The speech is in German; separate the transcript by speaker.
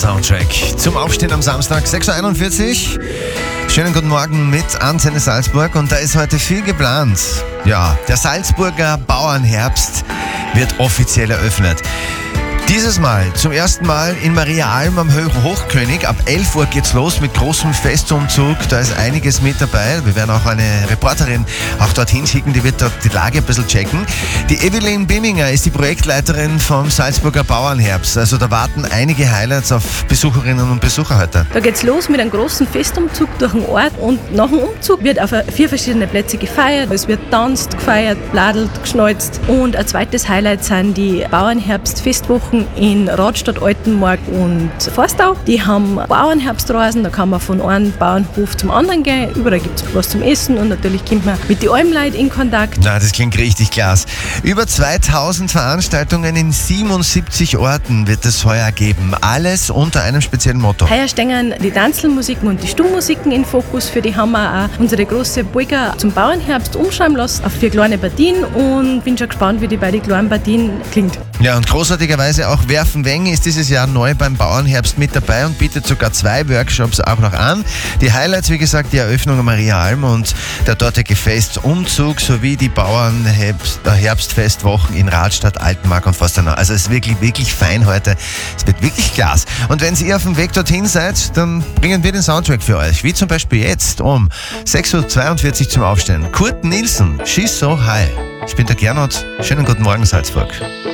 Speaker 1: Soundtrack zum Aufstehen am Samstag, 6.41 Uhr. Schönen guten Morgen mit Antenne Salzburg und da ist heute viel geplant. Ja, der Salzburger Bauernherbst wird offiziell eröffnet. Dieses Mal, zum ersten Mal in Mariaalm am Hochkönig. Ab 11 Uhr geht's los mit großem Festumzug. Da ist einiges mit dabei. Wir werden auch eine Reporterin auch dorthin schicken, die wird dort die Lage ein bisschen checken. Die Evelyn Bimminger ist die Projektleiterin vom Salzburger Bauernherbst. Also da warten einige Highlights auf Besucherinnen und Besucher heute.
Speaker 2: Da geht's los mit einem großen Festumzug durch den Ort und nach dem Umzug wird auf 4 verschiedene Plätze gefeiert. Es wird tanzt, gefeiert, bladelt, geschnalzt und ein zweites Highlight sind die Bauernherbst-Festwochen in Radstadt, Altenmark und Forstau. Die haben Bauernherbstreisen, da kann man von einem Bauernhof zum anderen gehen. Überall gibt es was zum Essen und natürlich kommt man mit den Almleuten in Kontakt.
Speaker 1: Na, das klingt richtig klasse. Über 2000 Veranstaltungen in 77 Orten wird es heuer geben. Alles unter einem speziellen Motto.
Speaker 2: Heuer stehen die Tanzelmusiken und die Stummmusiken in Fokus. Für die haben wir auch unsere große Polka zum Bauernherbst umschreiben lassen auf 4 kleine Partien und bin schon gespannt, wie die beiden kleinen Partien klingt.
Speaker 1: Ja, und großartigerweise auch Werfen Weng ist dieses Jahr neu beim Bauernherbst mit dabei und bietet sogar 2 Workshops auch noch an. Die Highlights, wie gesagt, die Eröffnung am Mariaalm und der dortige Festumzug sowie die Bauernherbstfestwochen in Radstadt, Altenmark und Forstenau. Also es ist wirklich, wirklich fein heute. Es wird wirklich klasse. Und wenn ihr auf dem Weg dorthin seid, dann bringen wir den Soundtrack für euch. Wie zum Beispiel jetzt um 6.42 Uhr zum Aufstehen. Kurt Nielsen, She's So High. Ich bin der Gernot. Schönen guten Morgen, Salzburg.